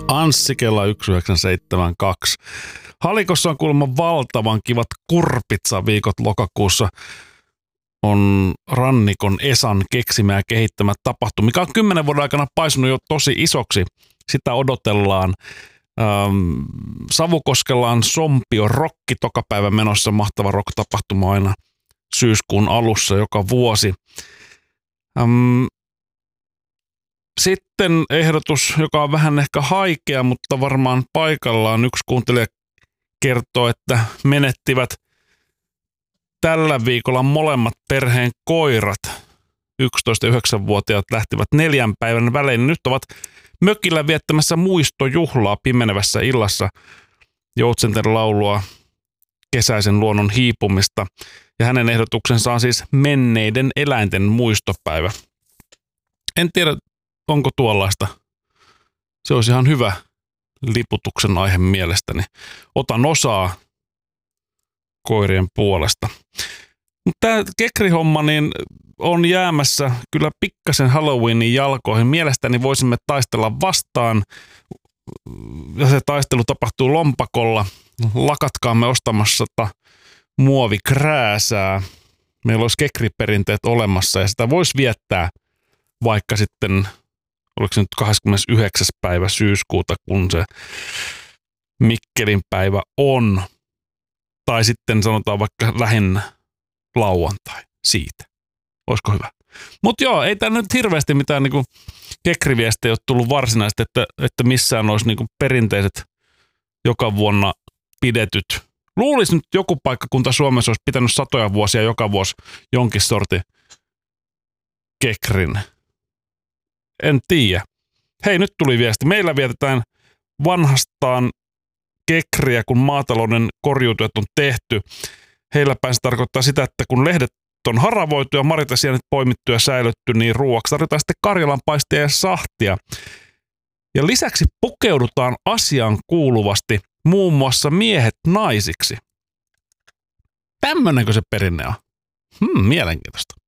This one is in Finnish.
Anssi Kela 1972. Halikossa on kuulemma valtavan kivat kurpitsaviikot lokakuussa. On Rannikon Esan keksimä ja kehittämä tapahtuma, mikä on 10 vuoden aikana paisunut jo tosi isoksi. Sitä odotellaan. Savukoskella on Sompio Rokki toka päivä menossa. Mahtava rock-tapahtuma aina syyskuun alussa joka vuosi. Sitten ehdotus, joka on vähän ehkä haikea, mutta varmaan paikallaan. Yksi kuuntelija kertoo, että menettivät tällä viikolla molemmat perheen koirat. 11- ja 9-vuotiaat lähtivät 4 päivän välein. Nyt ovat mökillä viettämässä muistojuhlaa pimenevässä illassa. Joutsenten laulua kesäisen luonnon hiipumista. Ja hänen ehdotuksensa on siis menneiden eläinten muistopäivä. En tiedä, onko tuollaista. Se olisi ihan hyvä liputuksen aihe mielestäni. Otan osaa koirien puolesta. Mutta tämä kekrihomma niin on jäämässä kyllä pikkasen Halloweenin jalkoihin. Mielestäni voisimme taistella vastaan. Ja se taistelu tapahtuu lompakolla. Lakatkaamme ostamassa muovikrääsää. Meillä olisi kekriperinteet olemassa ja sitä voisi viettää vaikka sitten, oliko se nyt 29. päivä syyskuuta, kun se Mikkelin päivä on. Tai sitten sanotaan vaikka lähinnä lauantai siitä. Olisiko hyvä? Mutta joo, ei tää nyt hirveästi mitään niinku kekriviestejä ole tullut varsinaisesti, että missään olisi niinku perinteiset joka vuonna pidetyt. Luulisi nyt joku paikkakunta Suomessa olisi pitänyt 100 vuosia joka vuosi jonkin sortin kekrin. En tiedä. Hei, nyt tuli viesti. Meillä vietetään vanhastaan kekriä, kun maatalouden korjuutyöt on tehty. Heillä päin se tarkoittaa sitä, että kun lehdet on haravoitu ja marjat ja sienet poimittu ja säilytty, niin ruuaksi tarvitaan sitten karjalanpaistia ja sahtia. Ja lisäksi pukeudutaan asiaan kuuluvasti muun muassa miehet naisiksi. Tämmönenkö se perinne on? Mielenkiintoista.